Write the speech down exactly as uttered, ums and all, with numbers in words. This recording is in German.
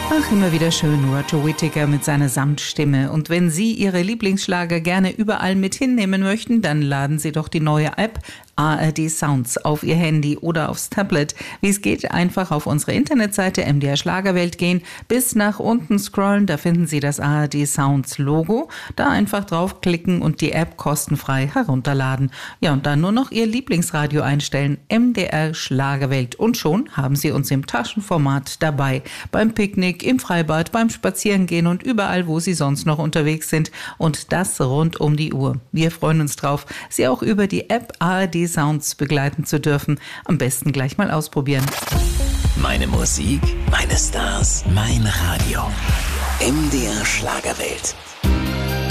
Ach, immer wieder schön, Roger Whittaker mit seiner Samtstimme. Und wenn Sie Ihre Lieblingsschlager gerne überall mit hinnehmen möchten, dann laden Sie doch die neue App A R D Sounds auf Ihr Handy oder aufs Tablet. Wie es geht, einfach auf unsere Internetseite M D R Schlagerwelt gehen, bis nach unten scrollen, da finden Sie das A R D Sounds Logo. Da einfach draufklicken und die App kostenfrei herunterladen. Ja, und dann nur noch Ihr Lieblingsradio einstellen, M D R Schlagerwelt. Und schon haben Sie uns im Taschenformat dabei. Beim Picknick, im Freibad, beim Spazierengehen und überall, wo Sie sonst noch unterwegs sind. Und das rund um die Uhr. Wir freuen uns drauf, Sie auch über die App A R D Sounds begleiten zu dürfen. Am besten gleich mal ausprobieren. Meine Musik, meine Stars, mein Radio. M D R Schlagerwelt.